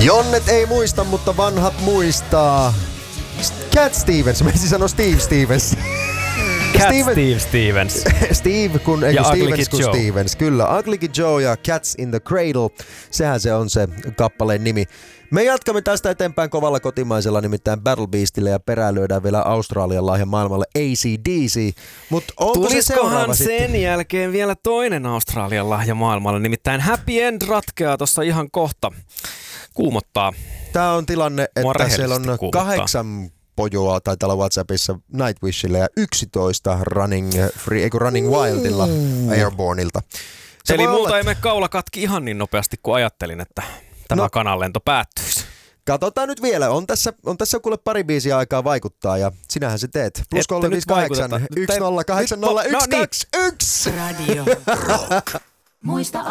Jonnet ei muista, mutta vanhat muistaa. Cat Stevens, mä ensin sano Steve Stevens. Steve Stevens. Steve kun, ei kun Stevens kun Stevens, kyllä. Ugly Kid Joe ja Cats in the Cradle, sehän se on se kappaleen nimi. Me jatkamme tästä eteenpäin kovalla kotimaisella, nimittäin Battle Beastille, ja perään lyödään vielä Australian lahja maailmalle AC/DC. Mut onko se seuraava sen sitten? jälkeen vielä toinen Australian lahja maailmalle, nimittäin Happy End ratkeaa tuossa ihan kohta. Kuumottaa. Tää on tilanne, että siellä on 8 pojoa taitaa olla WhatsAppissa Nightwishille ja 11 Running Wildilla Airborneilta. Eli multa ei mene kaula katki ihan niin nopeasti kuin ajattelin, että tämä kananlento päättyisi. Katsotaan nyt vielä. On tässä kuule pari biisiä aikaa vaikuttaa ja sinähän se teet. Plus 358 1080 121. Radio Rock. Muista